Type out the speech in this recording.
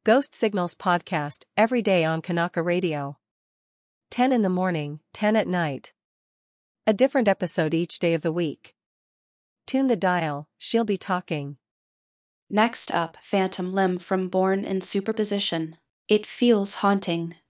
Ghost Signals podcast every day on Kanaka Radio. 10 in the morning, 10 at night. A different episode each day of the week. Tune the dial, she'll be talking. Next up, Phantom Limb from Born in Superposition. It feels haunting.